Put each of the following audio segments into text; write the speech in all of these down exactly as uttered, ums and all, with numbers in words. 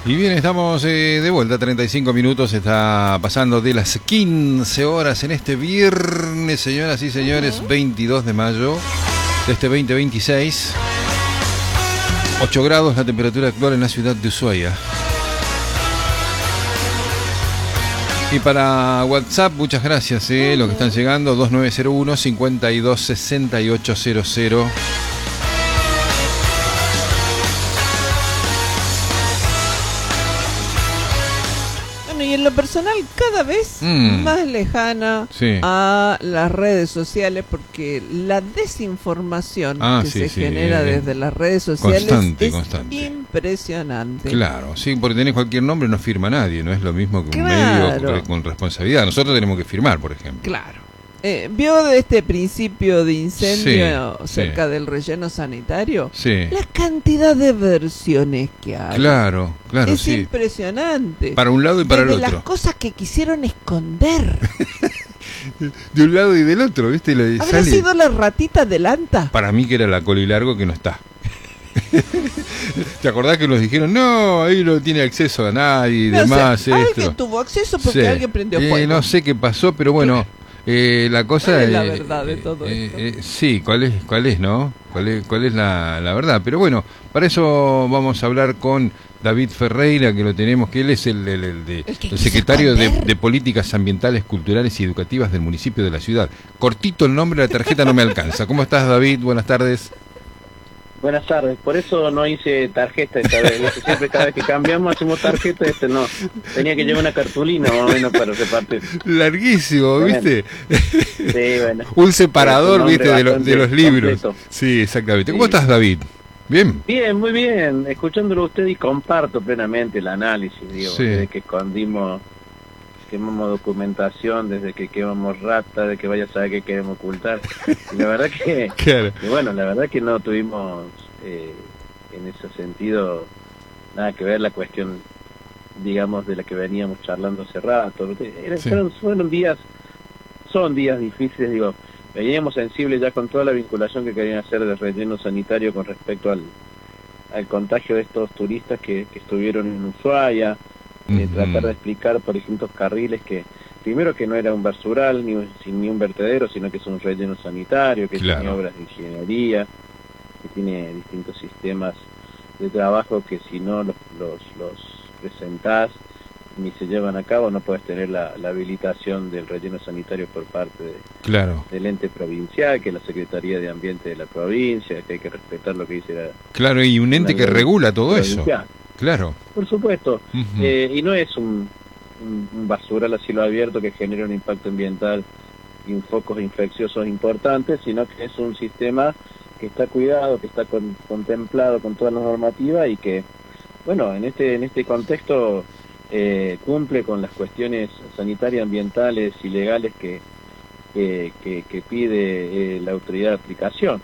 Y bien, estamos eh, de vuelta, treinta y cinco minutos, está pasando de las quince horas en este viernes, señoras y señores, uh-huh. veintidós de mayo de este veinte veintiséis, ocho grados la temperatura actual en la ciudad de Ushuaia. Y para WhatsApp, muchas gracias, eh, los que están llegando, dos nueve cero uno, cinco dos seis ocho cero cero. Y en lo personal cada vez mm. más lejana sí. a las redes sociales, porque la desinformación ah, que sí, se sí, genera eh, desde las redes sociales constante, es constante. impresionante. Claro, sí, porque tenés cualquier nombre no firma nadie, no es lo mismo que un claro. medio con, con responsabilidad. Nosotros tenemos que firmar, por ejemplo. Claro. Eh, ¿Vio de este principio de incendio sí, cerca sí. del relleno sanitario? Sí. La cantidad de versiones que hay. Claro, claro, es sí. impresionante. Para un lado y para Desde el otro. las cosas que quisieron esconder. De un lado y del otro, ¿viste? ¿Habrá sale... sido la ratita del anta? Para mí que era la colilargo que no está. ¿Te acordás que nos dijeron, no, ahí no tiene acceso a nadie y no, demás? O sea, alguien tuvo acceso porque sí. alguien prendió fuego. Eh, no sé qué pasó, pero bueno... Eh, la cosa ¿Cuál es la eh, verdad de todo eh, esto? Eh, sí, ¿cuál es, cuál es, no? ¿Cuál es, cuál es la, la verdad? Pero bueno, para eso vamos a hablar con David Ferreira, que lo tenemos, que él es el, el, el, de, el, el secretario de, de Políticas Ambientales, Culturales y Educativas del municipio de la ciudad. Cortito el nombre, la tarjeta no me alcanza. ¿Cómo estás, David? Buenas tardes. Buenas tardes, por eso no hice tarjeta esta vez, siempre cada vez que cambiamos hacemos tarjeta, este no, tenía que llevar una cartulina más o menos para repartir. Larguísimo, bueno. ¿Viste? Sí, bueno. Un separador, ¿viste? De, lo, de los libros. Completo. Sí, exactamente. ¿Cómo sí. estás, David? ¿Bien? Bien, muy bien, escuchándolo a usted y comparto plenamente el análisis, digo, sí. desde que escondimos, quemamos documentación, desde que quemamos rata, de que vaya a saber qué queremos ocultar. Y la verdad que, claro. que, bueno, la verdad que no tuvimos eh, en ese sentido nada que ver la cuestión, digamos, de la que veníamos charlando hace rato. Eran, sí. fueron, fueron días, son días difíciles, digo, veníamos sensibles ya con toda la vinculación que querían hacer del relleno sanitario con respecto al, al contagio de estos turistas que, que estuvieron en Ushuaia. Eh, uh-huh. Tratar de explicar por distintos carriles que primero que no era un basural ni un, ni un vertedero, sino que es un relleno sanitario, que claro. tiene obras de ingeniería, que tiene distintos sistemas de trabajo que si no los, los, los presentás ni se llevan a cabo no puedes tener la, la habilitación del relleno sanitario por parte de, claro. del ente provincial, que es la Secretaría de Ambiente de la provincia, que hay que respetar lo que dice la... Claro, y un ente que regula todo provincial. Eso. Claro. Por supuesto. Uh-huh. Eh, y no es un, un, un basural a cielo abierto que genera un impacto ambiental y un focos infecciosos importantes, sino que es un sistema que está cuidado, que está con, contemplado con toda la normativa y que, bueno, en este en este contexto eh, cumple con las cuestiones sanitarias, ambientales y legales que, que, que, que pide eh, la autoridad de aplicación.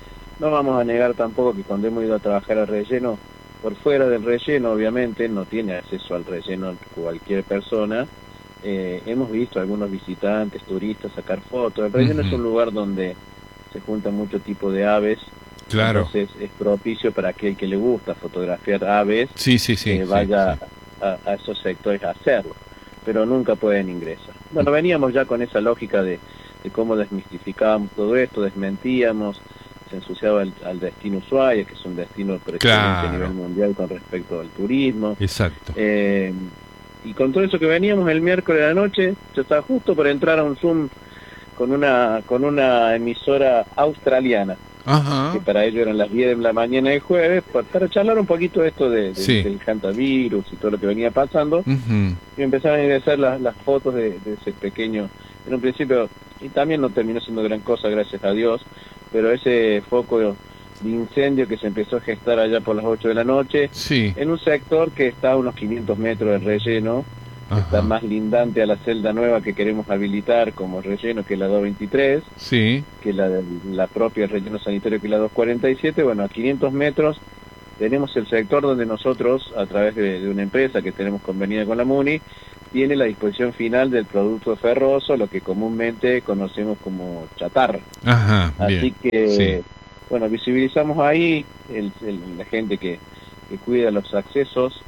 No vamos a negar tampoco que cuando hemos ido a trabajar al relleno, por fuera del relleno, obviamente, no tiene acceso al relleno cualquier persona. Eh, hemos visto algunos visitantes, turistas, sacar fotos. El relleno uh-huh. es un lugar donde se juntan mucho tipo de aves. Claro. Entonces es propicio para aquel que le gusta fotografiar aves, sí, sí, sí, que vaya sí, sí. A, a esos sectores a hacerlo. Pero nunca pueden ingresar. Bueno, veníamos ya con esa lógica de, de cómo desmistificábamos todo esto, desmentíamos. Se ensuciaba el, al destino Ushuaia, que es un destino preferente claro. a nivel mundial con respecto al turismo. Exacto. Eh, y con todo eso que veníamos el miércoles de la noche, yo estaba justo por entrar a un Zoom con una con una emisora australiana, Ajá. que para ellos eran las diez de la mañana del jueves, para charlar un poquito de esto de, de, sí. del hantavirus y todo lo que venía pasando. Uh-huh. Y empezaron a ingresar las, las fotos de, de ese pequeño, en un principio, y también no terminó siendo gran cosa, gracias a Dios, pero ese foco de incendio que se empezó a gestar allá por las ocho de la noche, sí. en un sector que está a unos quinientos metros del relleno, Ajá. está más lindante a la celda nueva que queremos habilitar como relleno, que es la doscientos veintitrés, sí. que la, la propia relleno sanitario, que es la doscientos cuarenta y siete. Bueno, a quinientos metros tenemos el sector donde nosotros, a través de, de una empresa que tenemos convenida con la MUNI, tiene la disposición final del producto ferroso, lo que comúnmente conocemos como chatarra. Ajá, Así bien. que, sí. bueno, visibilizamos ahí el, el, la gente que, que cuida los accesos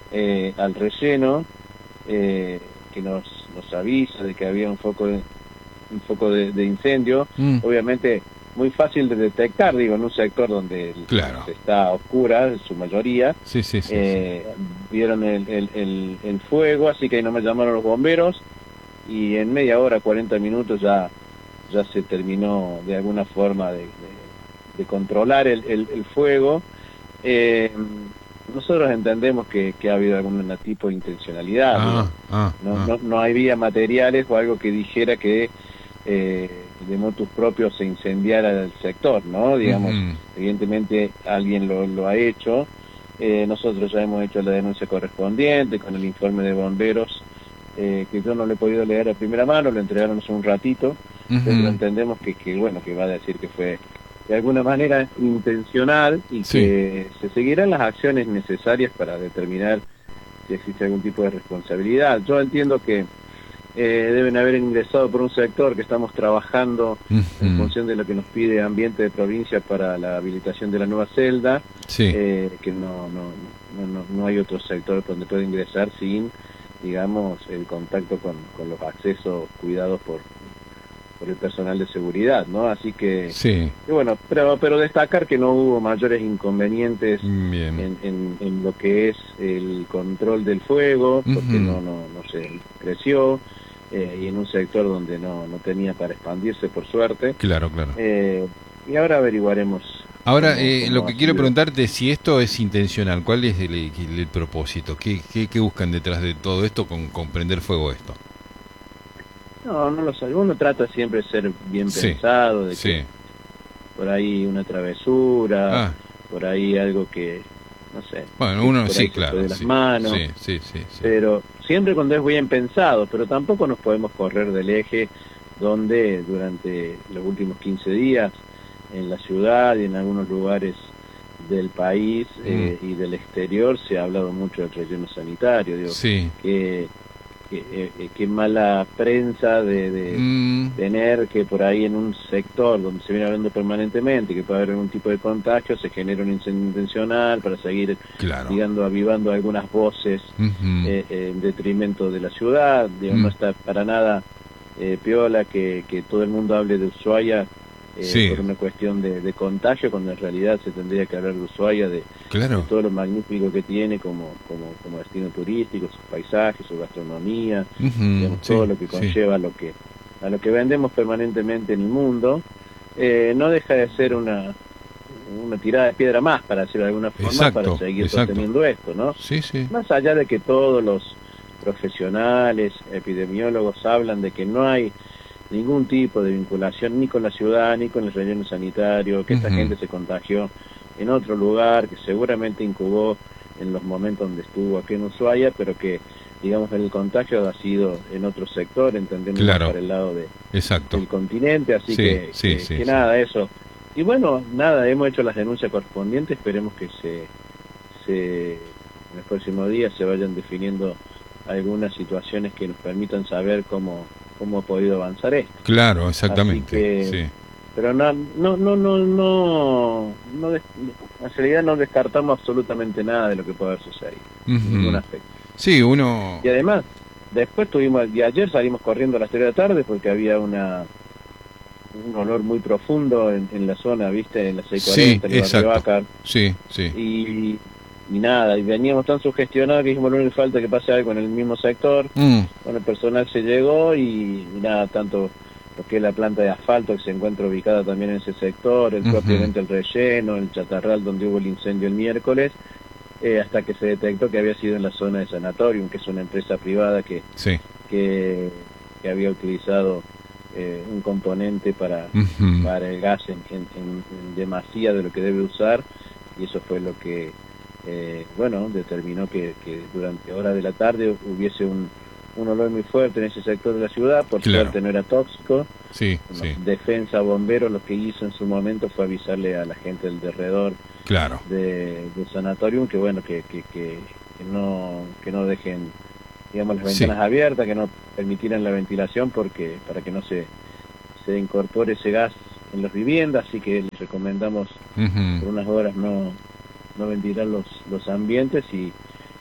eh, al relleno, eh, que nos, nos avisa de que había un foco de, un foco de, de incendio, mm. obviamente muy fácil de detectar, digo, en un sector donde claro. está oscura, en su mayoría, sí, sí, sí, eh, sí. vieron el, el, el, el fuego, así que ahí no me llamaron los bomberos, y en media hora, cuarenta minutos ya, ya se terminó de alguna forma de, de, de controlar el, el, el fuego. Eh, nosotros entendemos que, que ha habido algún tipo de intencionalidad, ah, ah, no, ah. No, no había materiales o algo que dijera que eh, de motus propios se incendiara el sector, ¿no? Digamos, uh-huh. evidentemente alguien lo, lo ha hecho, eh, nosotros ya hemos hecho la denuncia correspondiente con el informe de bomberos, eh, que yo no lo he podido leer a primera mano, lo entregaron hace un ratito, uh-huh. pero entendemos que, que, bueno, que va a decir que fue de alguna manera intencional y sí. que se seguirán las acciones necesarias para determinar si existe algún tipo de responsabilidad. Yo entiendo que eh, deben haber ingresado por un sector que estamos trabajando uh-huh. en función de lo que nos pide Ambiente de Provincia para la habilitación de la nueva celda, sí. eh, que no, no, no, no, no hay otro sector donde pueda ingresar sin, digamos, el contacto con, con los accesos cuidados por por el personal de seguridad, ¿no? Así que, sí. y bueno, pero pero destacar que no hubo mayores inconvenientes Bien. En, en, en lo que es el control del fuego, porque uh-huh. no, no, no se creció, eh, y en un sector donde no, no tenía para expandirse, por suerte. Claro, claro. Eh, y ahora averiguaremos. Ahora, cómo, eh, cómo lo que quiero preguntarte es si esto es intencional, ¿cuál es el, el, el propósito? ¿Qué, qué, ¿Qué buscan detrás de todo esto con, con prender fuego esto? No, no lo sé. Uno trata siempre de ser bien sí, pensado, de que sí. por ahí una travesura, ah. por ahí algo que, no sé, bueno, uno por sí, ahí claro, se fue de las sí, manos, sí, sí, sí, sí. pero siempre cuando es bien pensado, pero tampoco nos podemos correr del eje donde durante los últimos quince días en la ciudad y en algunos lugares del país mm. eh, y del exterior se ha hablado mucho del relleno sanitario, digo, sí. que Qué eh, que mala prensa de, de mm. tener que por ahí en un sector donde se viene hablando permanentemente que puede haber algún tipo de contagio, se genera un incendio intencional para seguir, claro. digamos, avivando algunas voces uh-huh. eh, eh, en detrimento de la ciudad. Digamos, mm. no está para nada eh, piola que, que todo el mundo hable de Ushuaia Eh, sí. por una cuestión de, de contagio, cuando en realidad se tendría que hablar de Ushuaia, de, claro. de todo lo magnífico que tiene como, como, como destino turístico, sus paisajes, su gastronomía, uh-huh, digamos, sí, todo lo que conlleva sí. a lo que a lo que vendemos permanentemente en el mundo, eh, no deja de ser una una tirada de piedra más, para decirlo de alguna forma, exacto, para seguir exacto. sosteniendo esto, ¿no? Sí, sí. Más allá de que todos los profesionales, epidemiólogos hablan de que no hay ningún tipo de vinculación ni con la ciudad ni con el relleno sanitario, que uh-huh. esta gente se contagió en otro lugar, que seguramente incubó en los momentos donde estuvo aquí en Ushuaia, pero que, digamos, el contagio ha sido en otro sector, entendemos, claro. para el lado de, Exacto. del continente, así sí, que, sí, que, sí, que sí. nada, eso. Y bueno, nada, hemos hecho las denuncias correspondientes, esperemos que se, se en los próximos días se vayan definiendo algunas situaciones que nos permitan saber cómo cómo ha podido avanzar esto. Claro, exactamente. Que, sí. Pero no, no, no, no, no, no des, en realidad no descartamos absolutamente nada de lo que puede haber sucedido, uh-huh. en ningún aspecto. Sí, uno... Y además, después tuvimos, y ayer salimos corriendo a las tres de la tarde porque había una un olor muy profundo en, en la zona, ¿viste? En la seis cuarenta, sí, en el barrio Bácar. Sí, sí. Y... y nada, y veníamos tan sugestionados que dijimos, no le falta que pase algo en el mismo sector. Mm. Bueno, el personal se llegó y, y nada, tanto lo que es la planta de asfalto que se encuentra ubicada también en ese sector, el uh-huh. propiamente el relleno, el chatarral donde hubo el incendio el miércoles, eh, hasta que se detectó que había sido en la zona de Sanatorium, que es una empresa privada que, sí. que, que había utilizado eh, un componente para, uh-huh. para el gas en, en, en demasía de lo que debe usar, y eso fue lo que Eh, bueno, determinó que, que durante horas de la tarde hubiese un, un olor muy fuerte en ese sector de la ciudad, por claro. suerte no era tóxico. Sí, bueno, sí. Defensa, bomberos, lo que hizo en su momento fue avisarle a la gente del derredor claro. de, de Sanatorium que bueno, que, que, que, que no que no dejen, digamos, las ventanas sí. abiertas, que no permitieran la ventilación porque para que no se, se incorpore ese gas en las viviendas, así que les recomendamos uh-huh. por unas horas no no ventilar los los ambientes y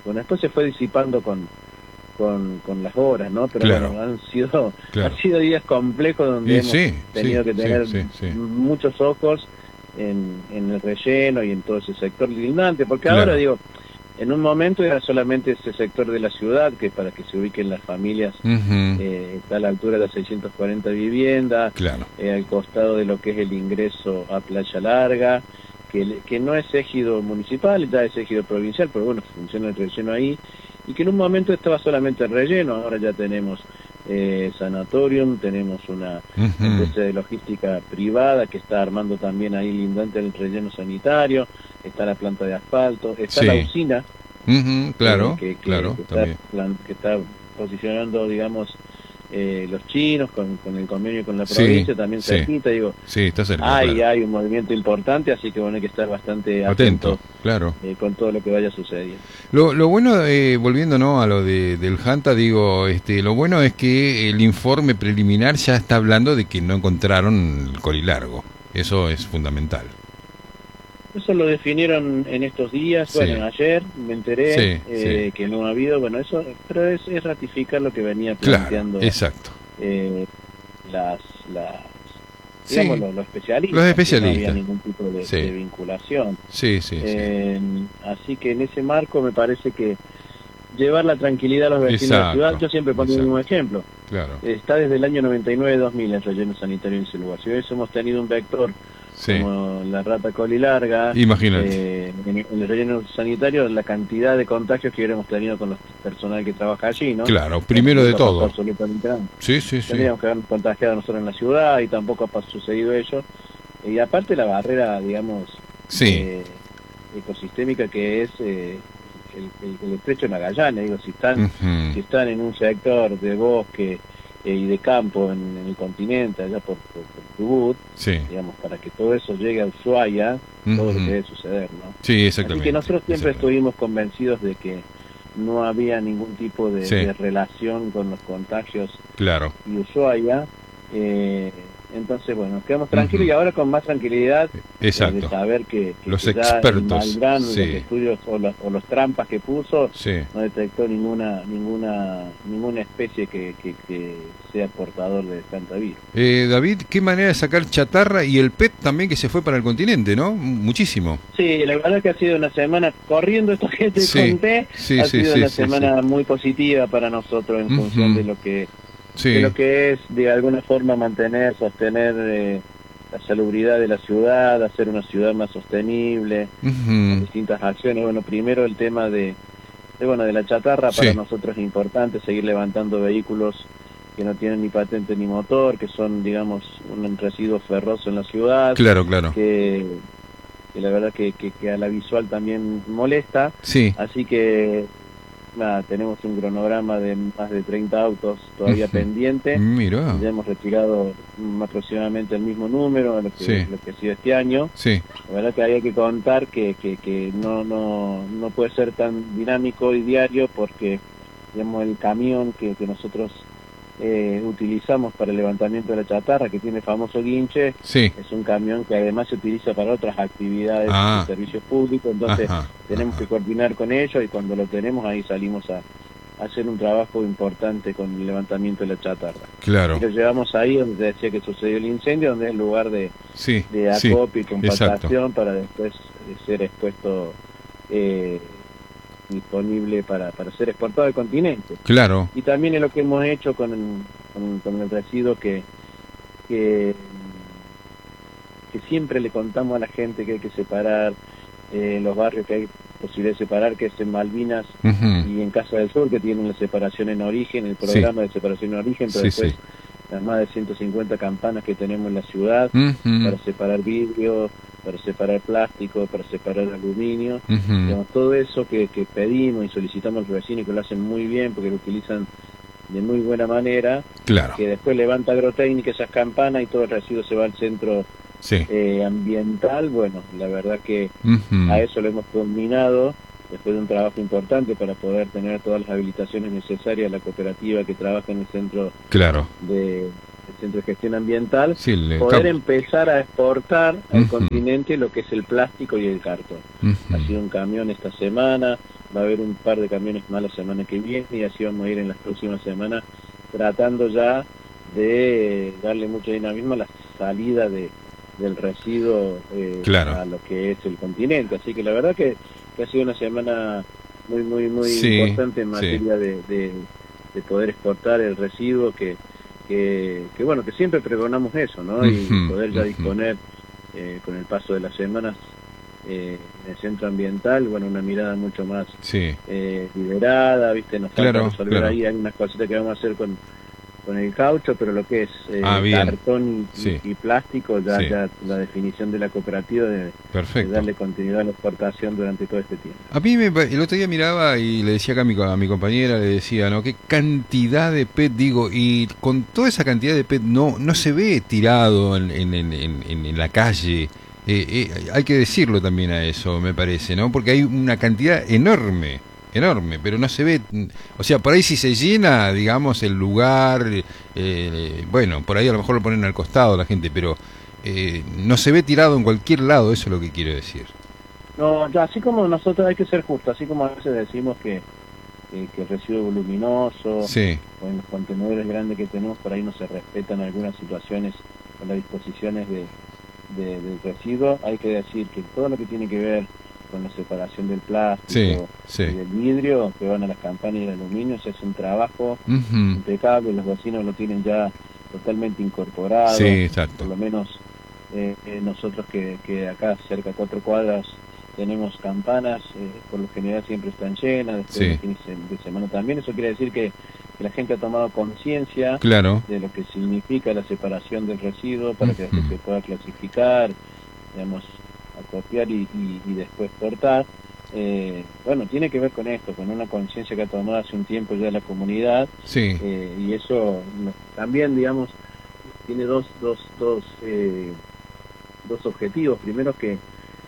bueno, después se fue disipando con con, con las horas, ¿no? Pero claro. bueno, han sido claro. han sido días complejos donde y hemos sí, tenido sí, que tener sí, sí, sí. muchos ojos en, en el relleno y en todo ese sector lindante, porque claro. ahora digo, en un momento era solamente ese sector de la ciudad, que para que se ubiquen las familias, uh-huh. eh, está a la altura de las seiscientas cuarenta viviendas, claro. eh, al costado de lo que es el ingreso a Playa Larga, que, que no es ejido municipal, ya es ejido provincial, pero bueno, funciona el relleno ahí, y que en un momento estaba solamente el relleno, ahora ya tenemos eh, sanatorium, tenemos una uh-huh. empresa de logística privada que está armando también ahí lindante el relleno sanitario, está la planta de asfalto, está sí. la usina, uh-huh. claro, eh, que, que, claro, que, está, plan, que está posicionando, digamos, eh, los chinos con, con el convenio con la provincia, sí, también cerquita, sí. digo, sí, está cerca, hay, claro. hay un movimiento importante, así que bueno, hay que estar bastante atento, atento, claro, eh, con todo lo que vaya sucediendo. Lo, lo bueno, eh, volviendo ¿no? a lo de, del Janta, digo, este, lo bueno es que el informe preliminar ya está hablando de que no encontraron el colilargo, eso es fundamental. Eso lo definieron en estos días, sí. bueno, ayer me enteré sí, eh, sí. que no ha habido, bueno, eso, pero es, es ratificar lo que venía planteando. Claro, exacto. Eh, las, las, digamos, sí. los, los especialistas. Los especialistas. No había ningún tipo de, sí. de vinculación. Sí, sí, eh, sí. Así que en ese marco me parece que llevar la tranquilidad a los vecinos exacto, de la ciudad, yo siempre pongo un ejemplo. Claro. Está desde el año noventa y nueve dos mil el relleno sanitario en ese lugar. Si hubiésemos hemos tenido un vector sí. como la rata colilarga, imagínate. Eh, en, en el relleno sanitario, la cantidad de contagios que hubiéramos tenido con los personal que trabaja allí, ¿no? Claro, primero de todo. Absolutamente nada. Sí, sí, sí. Tendríamos que habernos contagiado nosotros en la ciudad y tampoco ha sucedido ello. Y aparte la barrera, digamos, sí. eh, ecosistémica que es eh, el, el, el estrecho de Magallanes, digo, si están, uh-huh. si están en un sector de bosque eh, y de campo en, en el continente, allá por, por, por Chubut, sí. digamos, para que todo eso llegue a Ushuaia, uh-huh. todo lo que debe suceder, ¿no? Sí, exactamente. Así que nosotros siempre estuvimos convencidos de que no había ningún tipo de, sí. de relación con los contagios claro. y Ushuaia, eh, entonces bueno, nos quedamos tranquilos uh-huh. y ahora con más tranquilidad eh, de saber que, que los que expertos, ya el Malgrán, sí. los estudios o los, o los trampas que puso, sí. no detectó ninguna ninguna ninguna especie que, que, que sea portador de tanta virus. Eh, David, qué manera de sacar chatarra y el P E T también que se fue para el continente, ¿no? Muchísimo. Sí, la verdad es que ha sido una semana, corriendo esto que te sí. conté, sí, ha sí, sido sí, una sí, semana sí. muy positiva para nosotros en uh-huh. función de lo que Sí. de lo que es de alguna forma mantener, sostener eh, la salubridad de la ciudad, hacer una ciudad más sostenible, uh-huh. distintas acciones. Bueno, primero el tema de, de bueno de la chatarra, sí. para nosotros es importante seguir levantando vehículos que no tienen ni patente ni motor, que son, digamos, un residuo ferroso en la ciudad. Claro, claro. Que, que la verdad que, que, que a la visual también molesta. Sí. Así que nada, tenemos un cronograma de más de treinta autos todavía uh-huh. pendiente. Mira. Ya hemos retirado aproximadamente el mismo número, lo que, sí. lo que ha sido este año. Sí. La verdad que hay que contar que, que, que no, no, no puede ser tan dinámico y diario porque, digamos, el camión que, que nosotros eh, utilizamos para el levantamiento de la chatarra, que tiene el famoso guinche, sí. es un camión que además se utiliza para otras actividades ah. de servicios públicos, entonces ajá, tenemos ajá. que coordinar con ellos y cuando lo tenemos ahí salimos a, a hacer un trabajo importante con el levantamiento de la chatarra. Claro. Y lo llevamos ahí donde decía que sucedió el incendio, donde es el lugar de, sí, de acopio sí, y compactación para después ser expuesto eh, disponible para, para ser exportado al continente. Claro. Y también es lo que hemos hecho con, con, con el residuo que, que que siempre le contamos a la gente que hay que separar eh, los barrios que hay posibilidad de separar, que es en Malvinas uh-huh. y en Casa del Sur, que tienen la separación en origen, el programa sí. de separación en origen, pero sí, después sí. las más de ciento cincuenta campanas que tenemos en la ciudad uh-huh. para separar vidrio, para separar plástico, para separar aluminio, uh-huh. digamos, todo eso que, que pedimos y solicitamos a los vecinos, que lo hacen muy bien porque lo utilizan de muy buena manera, claro. que después levanta agrotécnica esas campanas y todo el residuo se va al centro sí. eh, ambiental. Bueno, la verdad que uh-huh. a eso lo hemos culminado después de un trabajo importante para poder tener todas las habilitaciones necesarias, la cooperativa que trabaja en el centro claro. de el centro de gestión ambiental, sí, poder campo. empezar a exportar al uh-huh. continente lo que es el plástico y el cartón. Uh-huh. Ha sido un camión esta semana, va a haber un par de camiones más la semana que viene y así vamos a ir en las próximas semanas tratando ya de darle mucho dinamismo a la salida de del residuo eh, claro. a lo que es el continente. Así que la verdad que, que ha sido una semana muy, muy, muy sí, importante en materia sí. de, de, de poder exportar el residuo, que, que, que bueno, que siempre pregonamos eso, ¿no? Y uh-huh, poder ya uh-huh. disponer eh, con el paso de las semanas eh, en el centro ambiental, bueno, una mirada mucho más sí. eh, liberada, ¿viste? Nos falta claro, resolver claro. ahí algunas cositas que vamos a hacer con con el caucho, pero lo que es eh, ah, cartón y, sí. y plástico, ya, sí. ya la definición de la cooperativa de, de darle continuidad a la exportación durante todo este tiempo. A mí me, el otro día miraba y le decía acá a mi, a mi compañera, le decía, ¿no? Qué cantidad de P E T, digo, y con toda esa cantidad de P E T no no se ve tirado en, en, en, en, en la calle. Eh, eh, hay que decirlo también a eso, me parece, ¿no? Porque hay una cantidad enorme. enorme, pero no se ve, o sea, por ahí si se llena, digamos, el lugar, eh, bueno, por ahí a lo mejor lo ponen al costado la gente, pero eh, no se ve tirado en cualquier lado, eso es lo que quiero decir. No, ya, así como nosotros hay que ser justos, así como a veces decimos que, eh, que el residuo voluminoso, sí. o en los contenedores grandes que tenemos, por ahí no se respetan algunas situaciones con las disposiciones de, de, del residuo, hay que decir que todo lo que tiene que ver con la separación del plástico sí, sí. y del vidrio que van a las campanas de aluminio, se hace un trabajo uh-huh. impecable, los vecinos lo tienen ya totalmente incorporado, sí, exacto. por lo menos eh, eh, nosotros que, que acá cerca de cuatro cuadras tenemos campanas, eh, por lo general siempre están llenas, después sí. de fines de semana también, eso quiere decir que, que la gente ha tomado conciencia claro. de lo que significa la separación del residuo para uh-huh. que se pueda clasificar, digamos, acopiar y, y, y después cortar. Eh, bueno, tiene que ver con esto, con una conciencia que ha tomado hace un tiempo ya la comunidad, sí. eh, y eso también, digamos, tiene dos dos dos eh, dos objetivos. Primero, que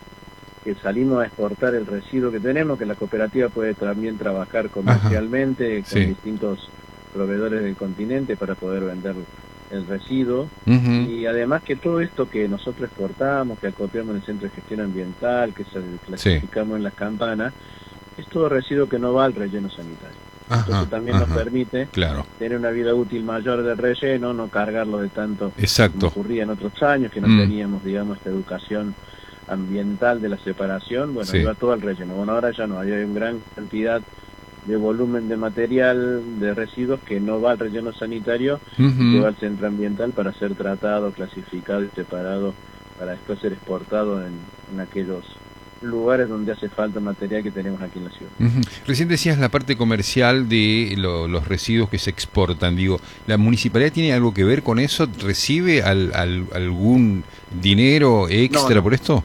que salimos a exportar el residuo que tenemos, que la cooperativa puede también trabajar comercialmente Ajá. con sí. distintos proveedores del continente para poder vender el residuo, uh-huh. y además que todo esto que nosotros exportamos, que acopiamos en el Centro de Gestión Ambiental, que clasificamos sí. en las campanas, es todo residuo que no va al relleno sanitario. Ajá, Entonces también ajá. nos permite claro. tener una vida útil mayor del relleno, no cargarlo de tanto Exacto. como ocurría en otros años, que no mm. teníamos, digamos, esta educación ambiental de la separación, bueno, sí. iba todo al relleno. Bueno, ahora ya no, hay una gran cantidad de volumen de material, de residuos que no va al relleno sanitario, uh-huh. que va al centro ambiental para ser tratado, clasificado y separado, para después ser exportado en, en aquellos lugares donde hace falta material que tenemos aquí en la ciudad. Uh-huh. Recién decías la parte comercial de lo, los residuos que se exportan, digo, ¿la municipalidad tiene algo que ver con eso? ¿Recibe al, al, algún dinero extra no, no. por esto?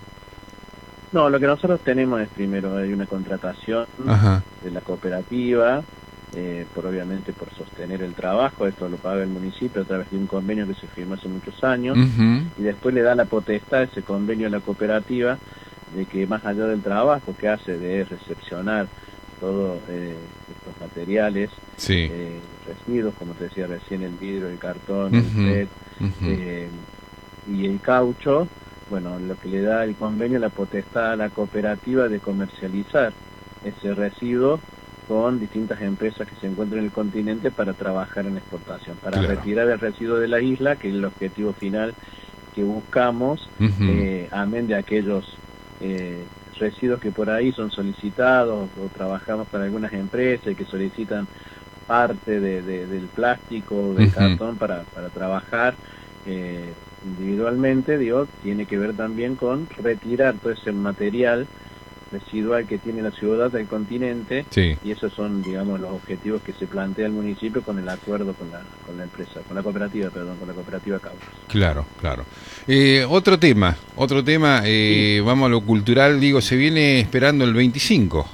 No, lo que nosotros tenemos es, primero, hay una contratación Ajá. de la cooperativa, eh, por obviamente por sostener el trabajo, esto lo paga el municipio a través de un convenio que se firmó hace muchos años, uh-huh. y después le da la potestad ese convenio a la cooperativa de que, más allá del trabajo que hace de recepcionar todos eh, estos materiales, sí. eh, residuos, como te decía recién, el vidrio, el cartón, uh-huh. el P E T uh-huh. eh, y el caucho, bueno, lo que le da el convenio, la potestad a la cooperativa de comercializar ese residuo con distintas empresas que se encuentran en el continente para trabajar en exportación, para claro. retirar el residuo de la isla, que es el objetivo final que buscamos, uh-huh. eh, amén de aquellos eh, residuos que por ahí son solicitados, o trabajamos para algunas empresas que solicitan parte de, de, del plástico, del uh-huh. cartón para, para trabajar eh, individualmente, digo, tiene que ver también con retirar todo ese material residual que tiene la ciudad del continente, sí. y esos son, digamos, los objetivos que se plantea el municipio con el acuerdo con la con la empresa, con la cooperativa, perdón, con la cooperativa Caucho. Claro, claro. Eh, otro tema, otro tema, eh, sí. vamos a lo cultural, digo, se viene esperando el veinticinco.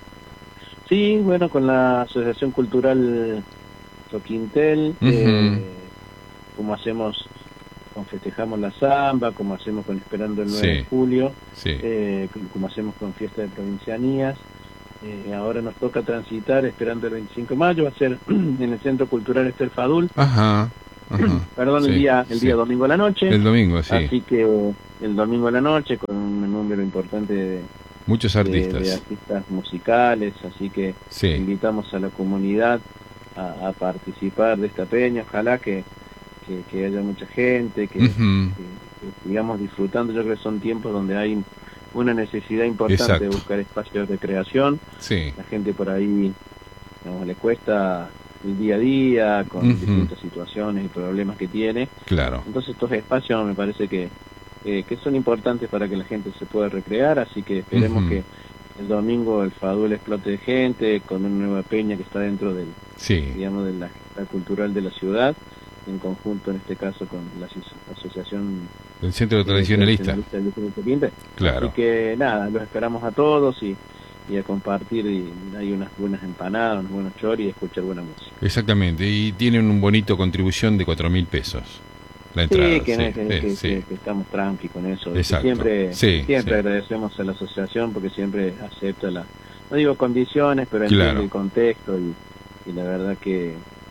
Sí, bueno, con la Asociación Cultural Soquintel, uh-huh. eh, como hacemos, con festejamos la samba, como hacemos con Esperando el nueve sí, de julio, sí. eh, como hacemos con Fiesta de Provincianías. Eh, ahora nos toca transitar Esperando el veinticinco de mayo, va a ser en el Centro Cultural Ester Fadul. Ajá, ajá, Perdón, sí, el día el sí. día domingo a la noche. El domingo, sí. Así que eh, el domingo a la noche, con un número importante de, muchos artistas, de, de artistas musicales, así que sí. invitamos a la comunidad a, a participar de esta peña, ojalá que, que, que haya mucha gente, que, uh-huh. que, que sigamos disfrutando. Yo creo que son tiempos donde hay una necesidad importante Exacto. de buscar espacios de creación, sí. la gente por ahí no, le cuesta el día a día con uh-huh. distintas situaciones y problemas que tiene, claro. entonces estos espacios me parece que Eh, que son importantes para que la gente se pueda recrear, así que esperemos uh-huh. que el domingo el Fadul explote de gente con una nueva peña que está dentro del, sí. digamos, de la, la cultural de la ciudad, en conjunto en este caso con la asociación del Centro Tradicionalista. Tradicionalista claro. Así que nada, los esperamos a todos y, y a compartir, y hay unas buenas empanadas, unos buenos choris y escuchar buena música. Exactamente, y tienen un bonito contribución de cuatro mil pesos. La entrada, sí, que, sí, que, que, sí, que, sí. que estamos tranqui con eso. Exacto. Siempre, sí, siempre sí. agradecemos a la asociación porque siempre acepta la, no digo condiciones, pero claro. entiende el contexto y, y la verdad que,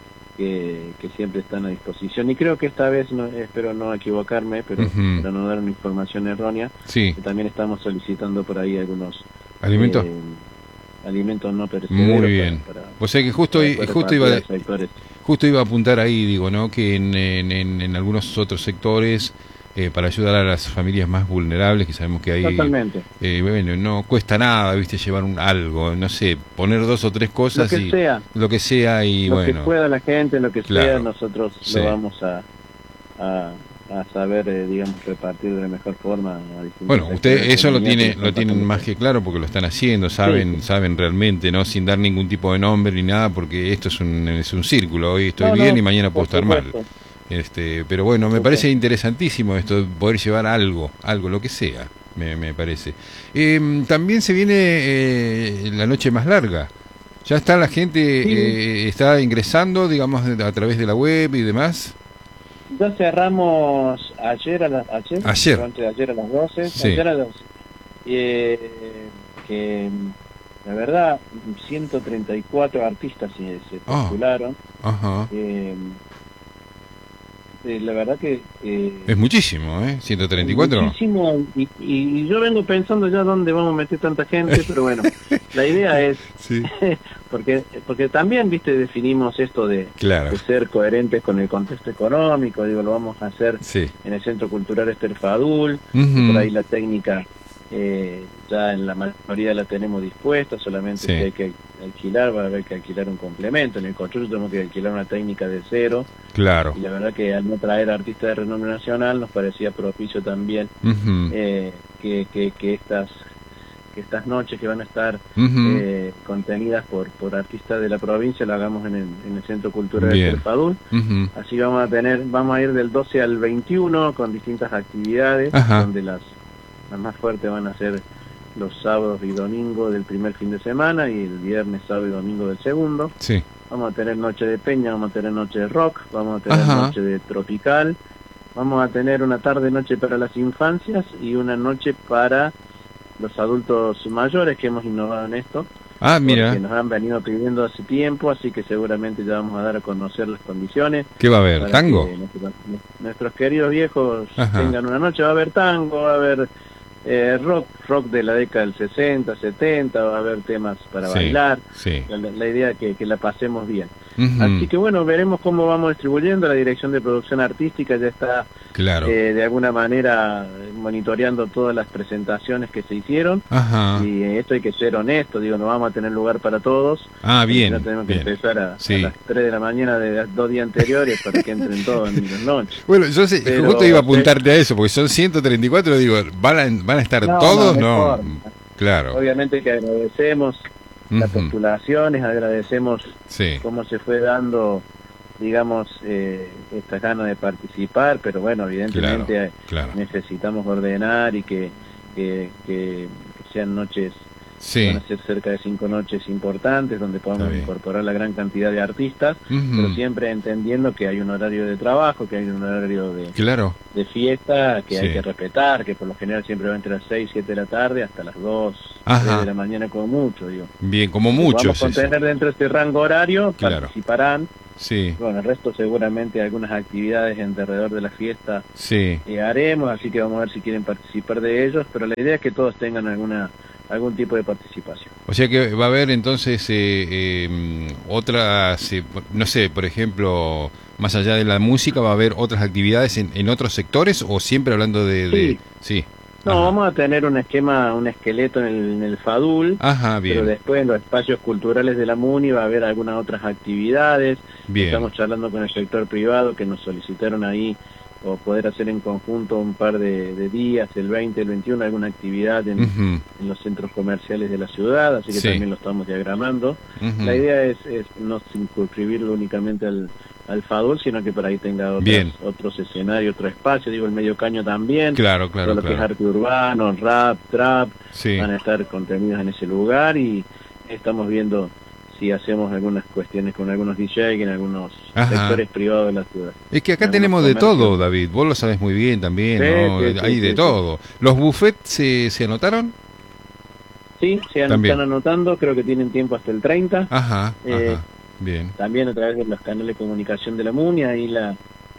que que siempre están a disposición. Y creo que esta vez, no, espero no equivocarme, pero uh-huh. para no dar una información errónea, sí. que también estamos solicitando por ahí algunos alimentos. Eh, alimentos no perecederos. Muy bien. Para, para, o sea que justo, para justo iba justo iba a apuntar ahí, digo, ¿no? Que en, en, en algunos otros sectores, eh, para ayudar a las familias más vulnerables, que sabemos que hay... Totalmente. Eh, bueno, no cuesta nada, viste, llevar un algo, no sé, poner dos o tres cosas lo que y... sea. Lo que sea y lo bueno... Lo que pueda la gente, lo que claro. sea, nosotros sí. lo vamos a... a a saber, eh, digamos, repartir de la mejor forma. A bueno, usted eso lo tiene, lo tienen más que claro porque lo están haciendo, saben, sí. saben realmente, no sin dar ningún tipo de nombre ni nada, porque esto es un, es un círculo. Hoy estoy no, bien no, y mañana puedo estar supuesto. mal. Este, pero bueno, me okay. parece interesantísimo esto de poder llevar algo, algo, lo que sea, me, me parece. Eh, también se viene eh, la noche más larga. Ya está la gente, sí. eh, está ingresando, digamos, a través de la web y demás. Ya cerramos ayer a las ayer, ayer. ayer a las doce, sí. ayer a las eh, que la verdad ciento treinta y cuatro artistas se, se postularon. Oh. Ajá. Eh, eh, la verdad que eh, es muchísimo, ¿eh? ciento treinta y cuatro. Muchísimo, y, y yo vengo pensando ya dónde vamos a meter tanta gente, pero bueno, la idea es sí. porque porque también, viste, definimos esto de, claro. de ser coherentes con el contexto económico, digo, lo vamos a hacer sí. en el Centro Cultural Ester Fadul, uh-huh. por ahí la técnica eh, ya en la mayoría la tenemos dispuesta, solamente sí. que hay que alquilar, va a haber que alquilar un complemento, en el control tenemos que alquilar una técnica de cero, claro. y la verdad que al no traer artistas de renombre nacional nos parecía propicio también uh-huh. eh, que, que, que estas que estas noches que van a estar uh-huh. eh, contenidas por por artistas de la provincia lo hagamos en el, en el Centro Cultural de Padul. Uh-huh. Así vamos a tener, vamos a ir del doce al veintiuno con distintas actividades, Ajá. donde las, las más fuertes van a ser los sábados y domingos del primer fin de semana y el viernes, sábado y domingo del segundo. Sí. Vamos a tener noche de peña, vamos a tener noche de rock, vamos a tener Ajá. noche de tropical, vamos a tener una tarde noche para las infancias y una noche para los adultos mayores, que hemos innovado en esto. Ah, mira. Que nos han venido pidiendo hace tiempo, así que seguramente ya vamos a dar a conocer las condiciones. ¿Qué va a haber? ¿Tango? Nuestros, nuestros queridos viejos Ajá. tengan una noche. Va a haber tango, va a haber eh, rock, rock de la década del sesenta, setenta, va a haber temas para sí, bailar. Sí. La, la idea es que, que la pasemos bien. Uh-huh. Así que bueno, veremos cómo vamos distribuyendo. La Dirección de Producción Artística ya está claro. eh, de alguna manera monitoreando todas las presentaciones que se hicieron. Ajá. Y esto hay que ser honesto, digo, no vamos a tener lugar para todos. Ah, bien. No tenemos que bien. empezar a, sí. a las tres de la mañana de los dos días anteriores para que entren todos en las noches. Bueno, yo sé, Pero, justo iba a apuntarte a eso, porque son ciento treinta y cuatro, digo, ¿van a, van a estar no, todos? No, no. Claro. Obviamente que agradecemos uh-huh. las postulaciones, agradecemos sí. cómo se fue dando, digamos, eh, esta ganas de participar, pero bueno, evidentemente claro, claro. necesitamos ordenar y que, que, que, que sean noches, sí. van a ser cerca de cinco noches importantes donde podamos incorporar la gran cantidad de artistas, uh-huh. pero siempre entendiendo que hay un horario de trabajo, que hay un horario de, claro. de fiesta que sí. hay que respetar, que por lo general siempre va entre las seis, siete de la tarde hasta las dos, tres de la mañana como mucho, digo. Bien, como mucho. Vamos a contener eso. dentro de este rango horario, claro. participarán. Sí. Bueno, el resto seguramente algunas actividades alrededor de la fiesta sí. eh, haremos, así que vamos a ver si quieren participar de ellos, pero la idea es que todos tengan alguna algún tipo de participación. O sea que va a haber entonces eh, eh, otras, eh, no sé, por ejemplo, más allá de la música, ¿va a haber otras actividades en, en otros sectores o siempre hablando de...? de... Sí. sí. No, Ajá. vamos a tener un esquema, un esqueleto en el, en el FADUL, Ajá, bien. Pero después en los espacios culturales de la MUNI va a haber algunas otras actividades. Bien. Estamos charlando con el sector privado que nos solicitaron ahí o poder hacer en conjunto un par de, de días, el veinte, el veintiuno, alguna actividad en, uh-huh. en los centros comerciales de la ciudad, así que sí. también lo estamos diagramando. Uh-huh. La idea es, es no circunscribirlo únicamente al, al FADUL, sino que por ahí tenga otros, otros escenarios, otro espacio, digo, el Medio Caño también, claro, claro, todo lo claro. que es arte urbano, rap, trap, sí. van a estar contenidos en ese lugar y estamos viendo si hacemos algunas cuestiones con algunos D J en algunos Ajá. sectores privados de la ciudad. Es que acá tenemos de todo, David, vos lo sabés muy bien también, sí, ¿no? Sí, hay sí, de sí, todo. Sí. ¿Los buffets se, se anotaron? Sí, se an están anotando, creo que tienen tiempo hasta el treinta. Ajá, eh, ajá. Bien. También a través de los canales de comunicación de la MUNI, ahí la,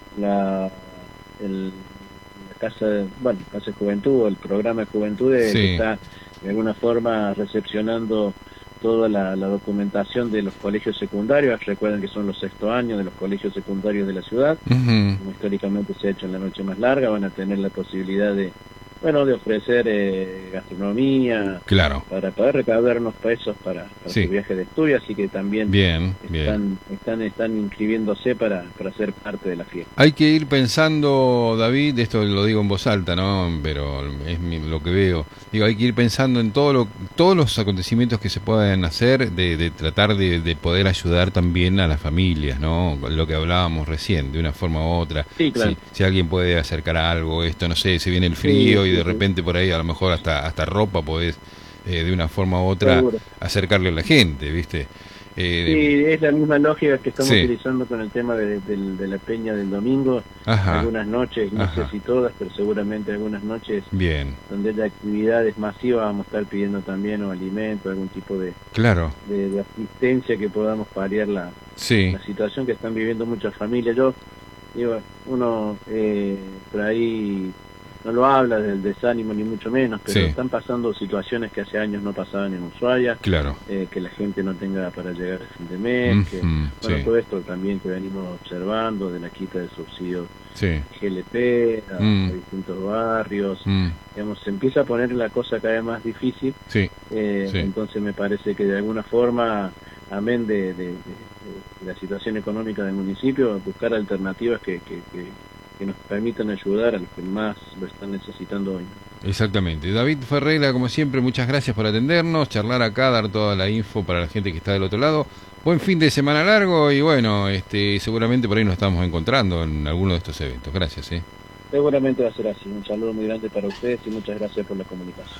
la, el, la casa, de, bueno, casa de juventud, o el programa de juventud sí. que está de alguna forma recepcionando toda la, la documentación de los colegios secundarios. Recuerden que son los sexto años de los colegios secundarios de la ciudad, uh-huh. como históricamente se ha hecho en la noche más larga, van a tener la posibilidad de, bueno, de ofrecer eh, gastronomía, claro. para poder recaudar unos pesos para, para sí. su viaje de estudio, así que también bien, están, bien. están están inscribiéndose para, para ser parte de la fiesta. Hay que ir pensando, David, esto lo digo en voz alta, ¿no? Pero es mi, lo que veo. Digo, hay que ir pensando en todo lo, todos los acontecimientos que se pueden hacer, de, de tratar de, de poder ayudar también a las familias, ¿no? Lo que hablábamos recién, de una forma u otra. Sí, claro. Si, si alguien puede acercar algo, esto, no sé, se viene el frío sí, y de repente por ahí a lo mejor hasta hasta ropa podés eh, de una forma u otra Seguro. acercarle a la gente, ¿viste? Eh, sí, es la misma lógica que estamos sí. utilizando con el tema de, de, de la peña del domingo. Ajá. Algunas noches, no Ajá. sé si todas, pero seguramente algunas noches bien. donde haya actividades masivas vamos a estar pidiendo también o alimentos, algún tipo de, claro. de, de asistencia que podamos paliar la, sí. la situación que están viviendo muchas familias. Yo digo, uno eh, por ahí no lo habla del desánimo ni mucho menos, pero sí. están pasando situaciones que hace años no pasaban en Ushuaia, claro. eh, que la gente no tenga para llegar a fin de mes, mm-hmm, que, bueno, sí. todo esto también que venimos observando de la quita de subsidios sí. G L P a, mm. a distintos barrios, mm. digamos, se empieza a poner la cosa cada vez más difícil, sí. Eh, sí. entonces me parece que de alguna forma, amén de, de, de, de la situación económica del municipio, buscar alternativas que, que, que que nos permitan ayudar a los que más lo están necesitando hoy. Exactamente. David Ferreira, como siempre, muchas gracias por atendernos, charlar acá, dar toda la info para la gente que está del otro lado. Buen fin de semana largo y bueno, este seguramente por ahí nos estamos encontrando en alguno de estos eventos. Gracias. ¿eh? Seguramente va a ser así. Un saludo muy grande para ustedes y muchas gracias por la comunicación.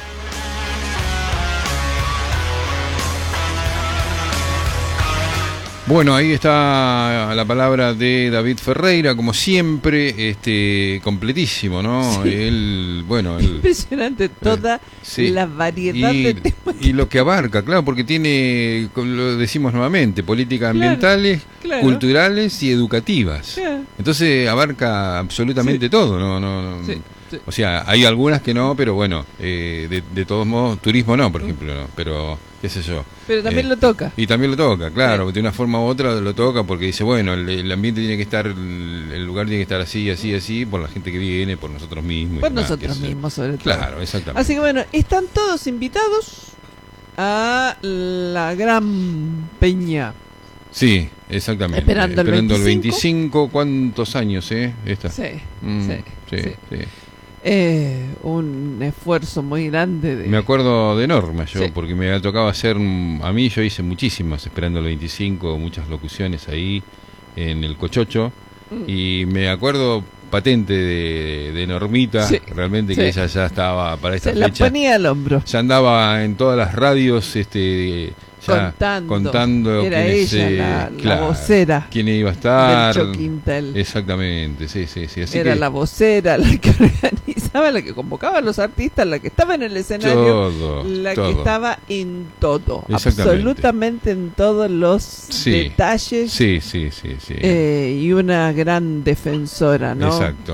Bueno, ahí está la palabra de David Ferreira, como siempre, este completísimo, ¿no? Sí. Él, bueno, él, impresionante toda eh, sí. la variedad y, de temas. Y lo que abarca, claro, porque tiene, lo decimos nuevamente, políticas ambientales, claro, claro. culturales y educativas. Claro. Entonces abarca absolutamente sí. todo, ¿no? no, no sí. Sí. O sea, hay algunas que no, pero bueno, eh, de, de todos modos, turismo no, por ejemplo, no, pero qué sé yo. Pero también eh, lo toca. Y también lo toca, claro, sí. de una forma u otra lo toca porque dice, bueno, el, el ambiente tiene que estar, el, el lugar tiene que estar así, así, así, por la gente que viene, por nosotros mismos. Por y nosotros demás, mismos, sobre todo. Claro, exactamente. Así que bueno, están todos invitados a la gran peña. Sí, exactamente. Esperando, Esperando el veinticinco. el veinticinco, ¿cuántos años, eh? Esta. Sí, mm, sí, sí, sí. sí. Eh, un esfuerzo muy grande de... Me acuerdo de Norma yo, sí. porque me tocaba hacer, a mí yo hice muchísimas Esperando el veinticinco, muchas locuciones ahí en el Cochocho, mm. y me acuerdo patente de, de Normita, sí. realmente que sí. ella ya estaba para esta Se fecha. Se la ponía al hombro. Ya andaba en todas las radios, este... Ya contando, contando era quiénes, ella eh, la, claro, la vocera, quién iba a estar, del Choquintel. Exactamente, sí, sí, sí. Así era que, la vocera, la que organizaba, la que convocaba a los artistas, la que estaba en el escenario, todo, la todo. que estaba en todo, absolutamente en todos los sí, detalles, sí, sí, sí, sí. Eh, y una gran defensora, ¿no? Exacto.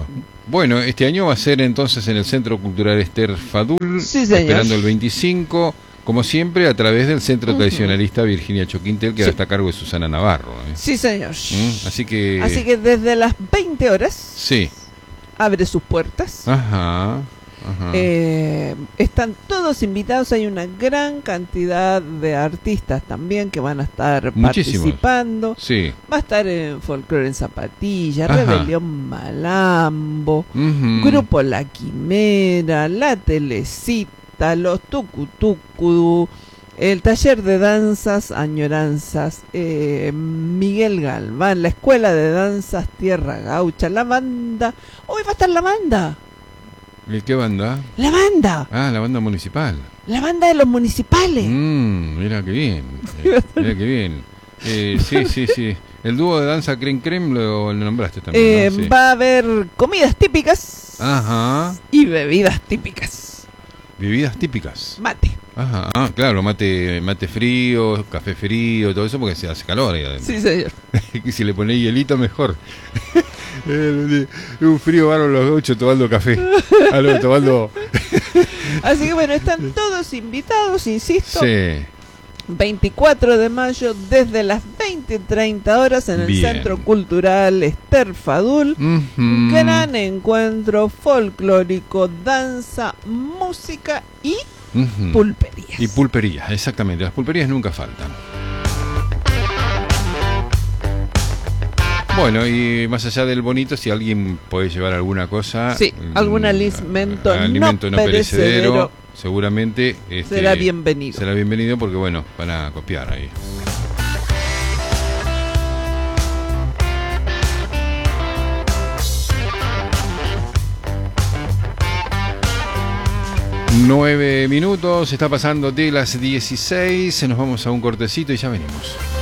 Bueno, este año va a ser entonces en el Centro Cultural Esther Fadul, sí, señor. Esperando el veinticinco, como siempre, a través del Centro uh-huh. Tradicionalista Virginia Choquintel, que sí. ahora está a cargo de Susana Navarro. ¿eh? Sí, señor. ¿Mm? Así que... Así que desde las veinte horas sí. abre sus puertas. Ajá. Ajá. Eh, están todos invitados, hay una gran cantidad de artistas también que van a estar Muchísimos. participando. Sí. Va a estar en Folclore en Zapatilla, Ajá. Rebelión Malambo, uh-huh. Grupo La Quimera, La Telecita, Los Tucutucu, el Taller de Danzas Añoranzas, eh, Miguel Galván, la Escuela de Danzas Tierra Gaucha, la banda. Hoy va a estar la banda. ¿Y qué banda? La banda. Ah, la banda municipal. La banda de los municipales. Mm, mira qué bien. Eh, mira qué bien. Eh, sí, sí, sí. El dúo de danza Crem Crem lo, lo nombraste también. Eh, ¿no? Sí. Va a haber comidas típicas. Ajá. Y bebidas típicas. Bebidas típicas. Mate. Ajá, ah, claro, mate, mate frío, café frío, todo eso porque se hace calor ahí adentro. Sí, señor. Y si le ponéis hielito mejor. Un frío bárbaro los ocho tomando café. Algo tomando. Así que bueno, están todos invitados, insisto. Sí. veinticuatro de mayo desde las veinte y treinta horas en el Bien. Centro Cultural Esther Fadul. Uh-huh. Gran encuentro folclórico, danza, música y uh-huh. pulperías. Y pulperías, exactamente. Las pulperías nunca faltan. Bueno, y más allá del bonito, si alguien puede llevar alguna cosa... Sí, algún alimento, alimento no, no perecedero, perecedero, seguramente... Este, será bienvenido. Será bienvenido porque, bueno, van a copiar ahí. Nueve minutos, está pasando de las dieciséis, nos vamos a un cortecito y ya venimos.